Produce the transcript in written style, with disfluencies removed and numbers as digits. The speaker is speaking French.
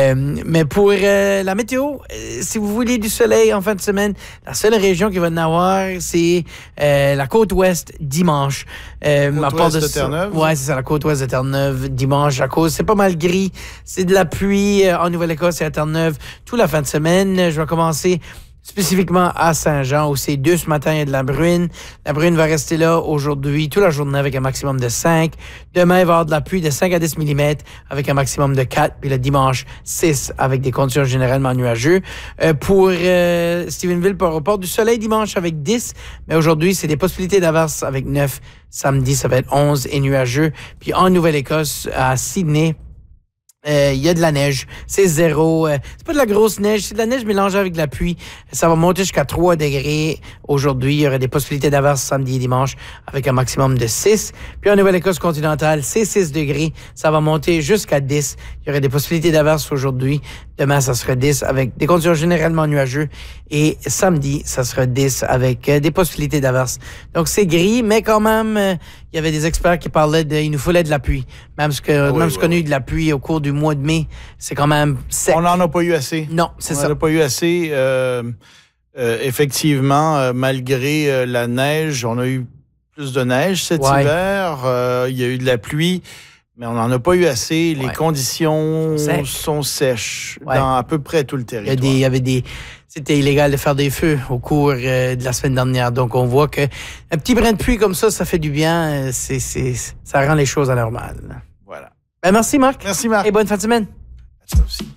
Mais pour la météo, si vous voulez du soleil en fin de semaine, la seule région qui va en avoir, c'est la côte ouest dimanche. Côte ouest de Terre-Neuve? Oui, c'est ça, la côte ouest de Terre-Neuve dimanche. À cause, c'est pas mal gris. C'est de la pluie en Nouvelle-Écosse et à Terre-Neuve toute la fin de semaine. Je vais commencer spécifiquement à Saint-Jean, où c'est 2 ce matin, il y a de la bruine. La bruine va rester là aujourd'hui, toute la journée, avec un maximum de 5. Demain, il va y avoir de la pluie de 5 à 10 mm, avec un maximum de 4. Puis le dimanche, 6, avec des conditions généralement nuageuses. Pour Stephenville, pour report du soleil dimanche avec 10. Mais aujourd'hui, c'est des possibilités d'averse avec 9. Samedi, ça va être 11 et nuageux. Puis en Nouvelle-Écosse, à Sydney, il y a de la neige. C'est 0. C'est pas de la grosse neige. C'est de la neige mélangée avec de la pluie. Ça va monter jusqu'à 3 degrés aujourd'hui. Il y aurait des possibilités d'averse samedi et dimanche avec un maximum de 6. Puis en Nouvelle-Écosse continentale, c'est 6 degrés. Ça va monter jusqu'à 10. Il y aurait des possibilités d'averse aujourd'hui. Demain, ça sera 10 avec des conditions généralement nuageuses. Et samedi, ça sera 10 avec des possibilités d'averse. Donc, c'est gris, mais quand même, il y avait des experts qui parlaient il nous fallait de la pluie. Même ce qu'on a eu de la pluie au cours du mois de mai, c'est quand même sec. On n'en a pas eu assez. Non, c'est ça. On n'en a pas eu assez. Effectivement, malgré la neige, on a eu plus de neige cet hiver. Il y a eu de la pluie, mais on n'en a pas eu assez. Les conditions sont sèches dans à peu près tout le territoire. C'était illégal de faire des feux au cours de la semaine dernière. Donc, on voit que un petit brin de pluie comme ça fait du bien. Ça rend les choses à normales. Voilà. Ben, merci, Marc. Merci, Marc. Et bonne fin de semaine. À toi aussi.